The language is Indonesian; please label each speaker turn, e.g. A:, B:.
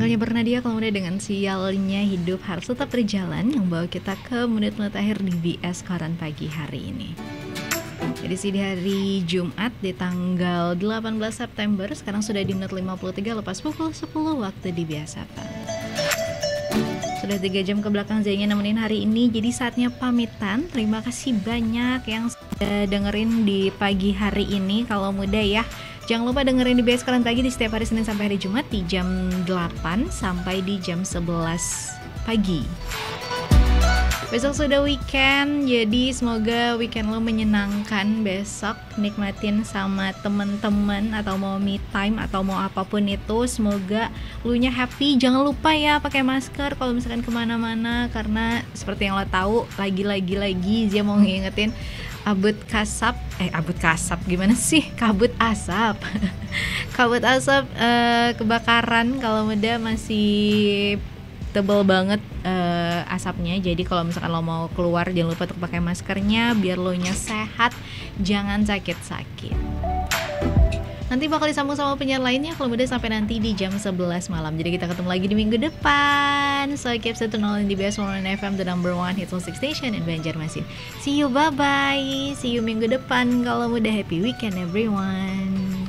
A: Suaranya Bernadia kalau muda dengan sialnya hidup harus tetap berjalan, yang bawa kita ke menit-menit akhir di BS Koran pagi hari ini. Edisi di hari Jumat di tanggal 18 September, sekarang sudah di menit 53 lepas pukul 10 waktu di Biasapan. Sudah 3 jam ke belakang Zainya nemenin hari ini, jadi saatnya pamitan. Terima kasih banyak yang sudah dengerin di pagi hari ini kalau muda ya. Jangan lupa dengerin di BS Koran pagi di setiap hari Senin sampai hari Jumat di jam 8 sampai di jam 11 pagi. Besok sudah weekend, jadi semoga weekend lo menyenangkan besok. Nikmatin sama temen-temen atau mau me time atau mau apapun itu. Semoga lu nya happy. Jangan lupa ya pakai masker kalau misalkan kemana-mana, karena seperti yang lo tahu lagi dia mau ngingetin kabut asap gimana sih? Kabut asap kebakaran kalau muda masih tebal banget asapnya. Jadi kalau misalkan lo mau keluar jangan lupa untuk pakai maskernya biar lo nya sehat, jangan sakit-sakit. Nanti bakal disambung sama penyiar lainnya kalau muda sampai nanti di jam 11 malam. Jadi kita ketemu lagi di minggu depan. So keep stay tuned di BS One FM, the number one hit music station in Banjarmasin. See you, bye bye. See you minggu depan kalau muda. Happy weekend everyone.